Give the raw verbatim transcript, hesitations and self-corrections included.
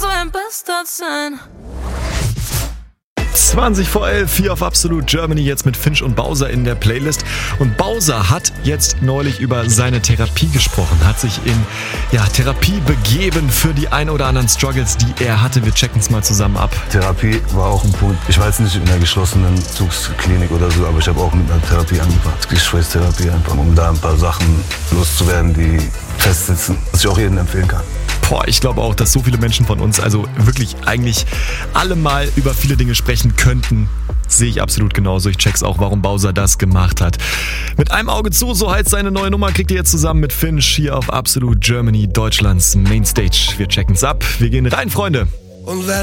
so ein Bastard sein. zwanzig vor elf, hier auf Absolute Germany, jetzt mit Finch und Bowser in der Playlist. Und Bowser hat jetzt neulich über seine Therapie gesprochen, hat sich in ja, Therapie begeben für die ein oder anderen Struggles, die er hatte. Wir checken es mal zusammen ab. Therapie war auch ein Punkt. Ich war jetzt nicht in einer geschlossenen Zugsklinik oder so, aber ich habe auch mit einer Therapie angefangen. Gesprächstherapie einfach, um da ein paar Sachen loszuwerden, die festsitzen, was ich auch jedem empfehlen kann. Boah, ich glaube auch, dass so viele Menschen von uns, also wirklich eigentlich alle mal über viele Dinge sprechen könnten. Sehe ich absolut genauso. Ich check's auch, warum Bowser das gemacht hat. Mit einem Auge zu, so heißt seine neue Nummer, kriegt ihr jetzt zusammen mit Finch hier auf Absolute Germany, Deutschlands Mainstage. Wir checken's ab. Wir gehen rein, Freunde. Und wenn